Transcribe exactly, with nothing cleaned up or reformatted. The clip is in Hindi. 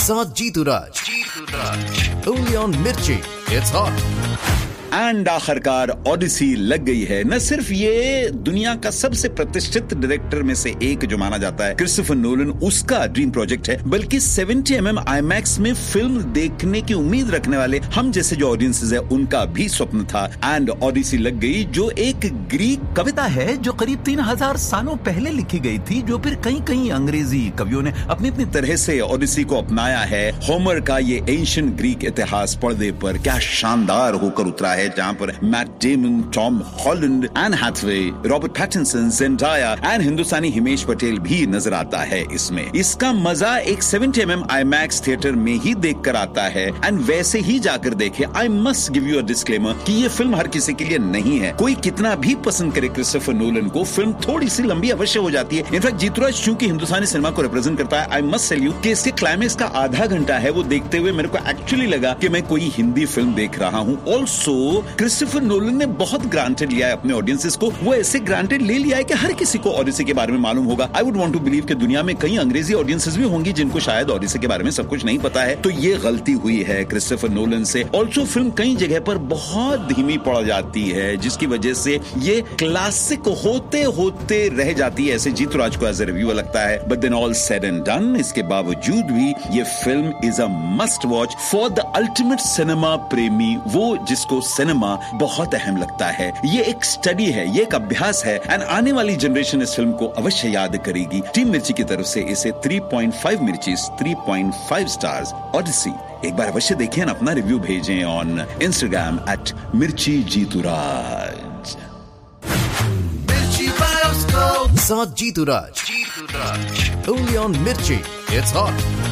साथ जीतू राज। जीतू राज ओनली ऑन मिर्ची, इट्स हॉट। एंड आखिरकार ऑडिसी लग गई है। न सिर्फ ये दुनिया का सबसे प्रतिष्ठित डायरेक्टर में से एक जो माना जाता है क्रिस्टोफर नोलन, उसका ड्रीम प्रोजेक्ट है, बल्कि सेवेंटी एम एम आईमैक्स में फिल्म देखने की उम्मीद रखने वाले हम जैसे जो ऑडियंसेस है उनका भी स्वप्न था। एंड ऑडिसी लग गई, जो एक ग्रीक कविता है जो करीब तीन हजार सालों पहले लिखी गई थी, जो फिर कई कई अंग्रेजी कवियों ने अपनी अपनी तरह से ऑडिसी को अपनाया है। होमर का ये एंशिएंट ग्रीक इतिहास पर्दे पर क्या शानदार होकर उतरा है, जहां पर Matt Damon, Tom Holland, N Hathaway, Robert Pattinson, ज़ेंडाया and हिंदुस्तानी हिमेश पटेल भी नजर आता है इसमें। इसका मजा एक seventy M M IMAX theatre में ही देखकर आता है। एंड वैसे ही जाकर देखे। I must give you a disclaimer कि ये फिल्म हर किसी के लिए नहीं है। कोई कितना भी पसंद करे क्रिस्टोफर नोलन को, फिल्म थोड़ी सी लंबी अवश्य हो जाती है। इनफैक्ट जीतूराज चूंकि हिंदुस्तानी सिनेमा को रिप्रेजेंट करता है, आई मस्ट टेल यू कि इसके क्लाइमेक्स का आधा घंटा है, वो देखते हुए मेरे को एक्चुअली लगा कि मैं कोई हिंदी फिल्म देख रहा हूँ। ऑल्सो क्रिस्टोफर नोलन ने बहुत ग्रांटेड लिया है अपने ऑडियंसेस को। वो ऐसे ग्रांटेड ले लिया है कि हर किसी को ऑडिसी के बारे में मालूम होगा। I would want to believe कि दुनिया में कई अंग्रेजी ऑडियंसेस भी होंगी जिनको शायद ऑडिसी के बारे में सब कुछ नहीं पता है। तो ये गलती हुई है क्रिस्टोफर नोलन से। ऑल्सो फिल्म कई जगह पर बहुत धीमी पड़ जाती है, जिसकी वजह से ये क्लासिक होते होते रह जाती है, ऐसे जीतूराज को एज ए रिव्यूअर लगता है। But then all said and done, इसके बावजूद भी ये film is a must watch for the ultimate cinema प्रेमी, वो जिसको सिनेमा बहुत अहम लगता है। ये एक स्टडी है, ये एक अभ्यास है। एंड आने वाली जनरेशन इस फिल्म को अवश्य याद करेगी। टीम मिर्ची की तरफ से इसे थ्री पॉइंट फाइव मिर्ची, three point five stars Odyssey. एक बार अवश्य देखें, अपना रिव्यू भेजें ऑन इंस्टाग्राम एट मिर्ची जीतूराज। मिर्ची बायोस्कोप साथ जीतू राज। जीतू राज ओनली ऑन मिर्ची, इट्स हॉट।